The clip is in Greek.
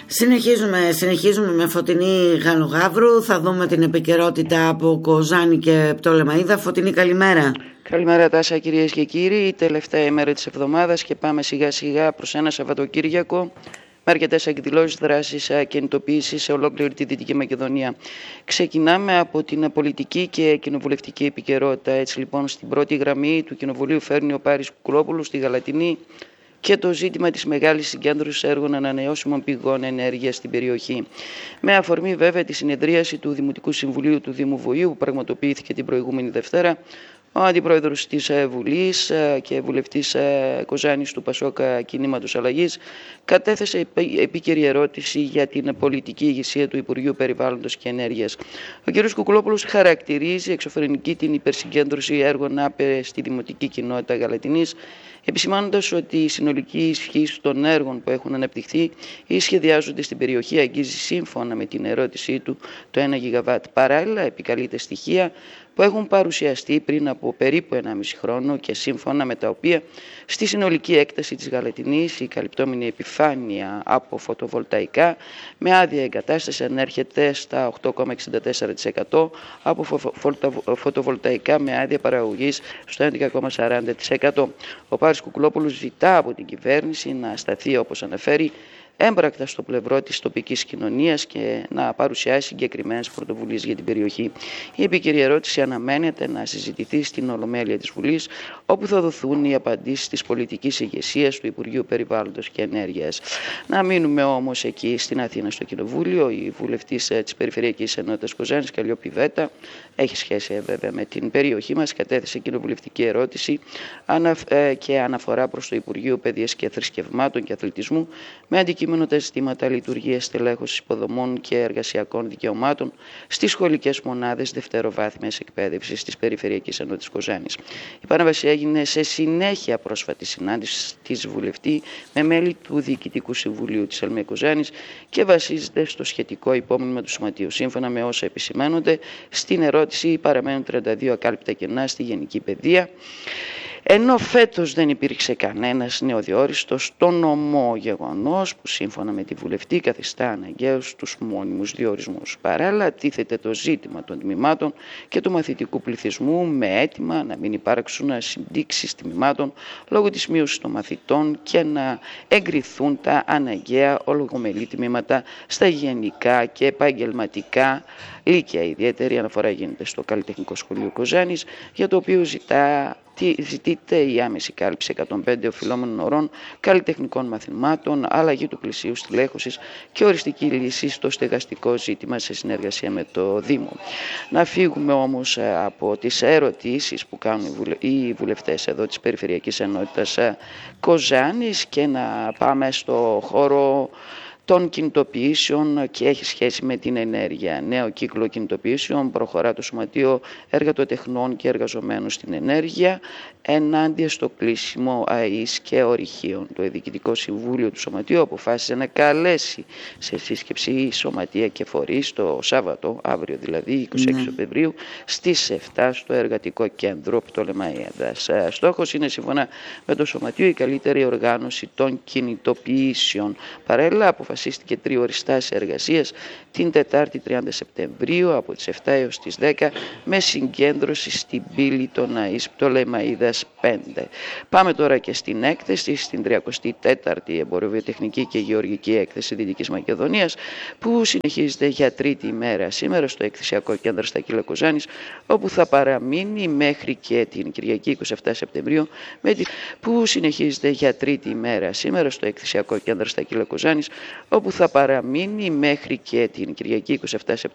Συνεχίζουμε με Φωτεινή Γαλλογαύρου. Θα δούμε την επικαιρότητα από Κοζάνη και Πτολεμαΐδα. Φωτεινή, καλημέρα. Καλημέρα Τάσα, κυρίες και κύριοι. Η τελευταία ημέρα της εβδομάδας και πάμε σιγά σιγά προς ένα Σαββατοκύριακο με αρκετές εκδηλώσεις, δράσεις, κινητοποίησης σε ολόκληρη τη Δυτική Μακεδονία. Ξεκινάμε από την πολιτική και κοινοβουλευτική επικαιρότητα. Έτσι λοιπόν, στην πρώτη γραμμή του Κοινοβουλίου φέρνει ο Πάρης Κουκουλόπουλος στη Γαλατινή και το ζήτημα της μεγάλης συγκέντρωσης έργων ανανεώσιμων πηγών ενέργειας στην περιοχή. Με αφορμή βέβαια τη συνεδρίαση του Δημοτικού Συμβουλίου του Δήμου Βοηίου που πραγματοποιήθηκε την προηγούμενη Δευτέρα, ο Αντιπρόεδρος της Βουλής και βουλευτής Κοζάνης του ΠΑΣΟΚ Κινήματος Αλλαγής κατέθεσε επίκαιρη ερώτηση για την πολιτική ηγεσία του Υπουργείου Περιβάλλοντος και Ενέργειας. Ο κ. Κουκουλόπουλος χαρακτηρίζει εξωφρενική την υπερσυγκέντρωση έργων ΑΠΕ στη δημοτική κοινότητα Γαλατινής, επισημάνοντας ότι η συνολική ισχύ των έργων που έχουν αναπτυχθεί ή σχεδιάζονται στην περιοχή αγγίζει σύμφωνα με την ερώτησή του το 1 γιγαβάτ. Παράλληλα, επικαλείται στοιχεία που έχουν παρουσιαστεί πριν από περίπου 1,5 χρόνο και σύμφωνα με τα οποία στη συνολική έκταση της Γαλατινής η καλυπτόμενη επιφάνεια από φωτοβολταϊκά με άδεια εγκατάσταση ανέρχεται στα 8,64%, από φωτοβολταϊκά με άδεια παραγωγής στο 11,40%. Ο Πάρης Κουκουλόπουλος ζητά από την κυβέρνηση να σταθεί, όπως αναφέρει, έμπρακτα στο πλευρό της τοπικής κοινωνίας και να παρουσιάσει συγκεκριμένες πρωτοβουλίες για την περιοχή. Η επίκαιρη ερώτηση αναμένεται να συζητηθεί στην Ολομέλεια της Βουλής, όπου θα δοθούν οι απαντήσεις της πολιτικής ηγεσίας του Υπουργείου Περιβάλλοντος και Ενέργειας. Να μείνουμε όμως εκεί στην Αθήνα στο Κοινοβούλιο. Η βουλευτής της Περιφερειακής Ενότητας Κοζάνης, Καλλιόπη Βέτα, έχει σχέση βέβαια με την περιοχή μας, κατέθεσε κοινοβουλευτική ερώτηση και αναφορά προς το Υπουργείο Παιδείας και Θρησκευμάτων και Αθλητισμού με αντικείμενο τα ζητήματα λειτουργίας, τελέχωσης υποδομών και εργασιακών δικαιωμάτων στις σχολικές μονάδες δευτεροβάθμιας εκπαίδευσης της Περιφερειακής Ενότητας Κοζάνης. Η παρέμβαση έγινε σε συνέχεια πρόσφατη συνάντηση της βουλευτή με μέλη του Διοικητικού Συμβουλίου της ΕΛΜΕ Κοζάνης και βασίζεται στο σχετικό υπόμνημα του Σωματείου. Σύμφωνα με όσα επισημαίνονται στην ερώτηση, παραμένουν 32 ακάλυπτα κενά στη γενική παιδεία, ενώ φέτος δεν υπήρξε κανένας νεοδιόριστος, στο νομό γεγονός που σύμφωνα με τη βουλευτή καθιστά αναγκαίους τους μόνιμους διορισμούς. Παράλληλα, τίθεται το ζήτημα των τμήματων και του μαθητικού πληθυσμού με αίτημα να μην υπάρξουν συντήξεις τμήματων λόγω της μείωσης των μαθητών και να εγκριθούν τα αναγκαία ολογομελή τμήματα στα γενικά και επαγγελματικά λύκεια. Ιδιαίτερη αναφορά γίνεται στο Καλλιτεχνικό Σχολείο Κοζάνης, για το οποίο ζητείται η άμεση κάλυψη 105 οφειλόμενων ωρών καλλιτεχνικών μαθημάτων, αλλαγή του πλησίου στελέχωσης και οριστική λύση στο στεγαστικό ζήτημα σε συνεργασία με το Δήμο. Να φύγουμε όμως από τις ερωτήσεις που κάνουν οι βουλευτές εδώ της Περιφερειακής Ενότητας Κοζάνης και να πάμε στο χώρο των κινητοποιήσεων και έχει σχέση με την ενέργεια. Νέο κύκλο κινητοποιήσεων προχωρά το Σωματείο Εργατοτεχνών και Εργαζομένων στην Ενέργεια ενάντια στο κλείσιμο ΑΕΗς και ορυχείων. Το Διοικητικό Συμβούλιο του Σωματείου αποφάσισε να καλέσει σε σύσκεψη σωματεία και φορείς το Σάββατο, αύριο δηλαδή, 26 Σεπτεμβρίου, στις 7 στο Εργατικό Κέντρο Πτολεμαΐδας. Στόχος είναι, σύμφωνα με το Σωματείο, η καλύτερη οργάνωση των κινητοποιήσεων. Παράλληλα, αποφασίστηκε τριοριστάση εργασίας την Τετάρτη 30 Σεπτεμβρίου από τις 7 έως τις 10 με συγκέντρωση στην πύλη των ΑΕΗς Πτολεμαΐδας 5. Πάμε τώρα και στην έκθεση, στην 34η Εμποροβιοτεχνική και Γεωργική Έκθεση Δυτικής Μακεδονίας, που συνεχίζεται για τρίτη ημέρα σήμερα στο Εκθεσιακό Κέντρο Στακύλα Κοζάνης, όπου θα παραμείνει μέχρι και την Κυριακή 27 Σεπτεμβρίου, που συνεχίζεται για τρίτη ημέρα σήμερα στο Εκθεσιακό Κέντρο Στακύλα Κοζάνης, όπου θα παραμείνει μέχρι και την Κυριακή 27 Σεπτεμβρίου